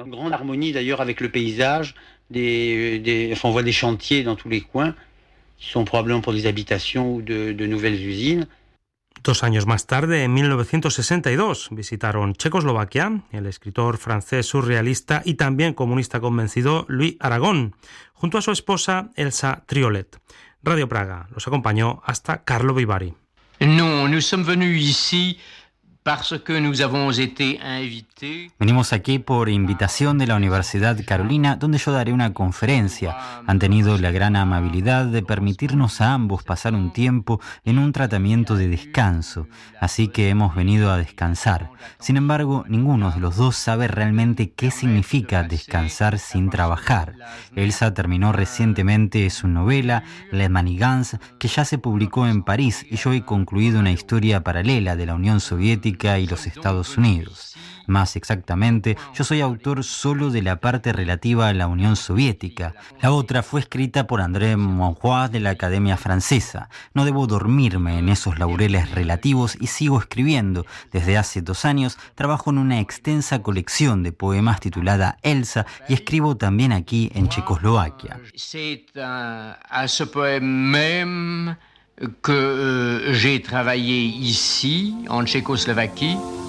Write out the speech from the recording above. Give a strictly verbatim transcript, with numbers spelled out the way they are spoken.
en grande harmonie d'ailleurs avec le paysage. Des, des, enfin, on voit des chantiers dans tous les coins, qui sont probablement pour des habitations ou de, de nouvelles usines. Dos años más tarde, en mil novecientos sesenta y dos, visitaron Checoslovaquia el escritor francés surrealista y también comunista convencido Louis Aragon, junto a su esposa Elsa Triolet. Radio Praga los acompañó hasta Karlovy Vary. No, nous sommes venus ici parce que nous avons été invités. Venimos aquí por invitación de la Universidad Carolina, donde yo daré una conferencia. Han tenido la gran amabilidad de permitirnos a ambos pasar un tiempo en un tratamiento de descanso, así que hemos venido a descansar. Sin embargo, ninguno de los dos sabe realmente qué significa descansar sin trabajar. Elsa terminó recientemente su novela, Les Manigances, que ya se publicó en París, y yo he concluido una historia paralela de la Unión Soviética y los Estados Unidos. Más exactamente, yo soy autor solo de la parte relativa a la Unión Soviética. La otra fue escrita por André Monroy de la Academia Francesa. No debo dormirme en esos laureles relativos y sigo escribiendo. Desde hace dos años trabajo en una extensa colección de poemas titulada Elsa y escribo también aquí en Checoslovaquia. C'est à, à ce poème même que euh, j'ai travaillé ici, en Tchécoslovaquie.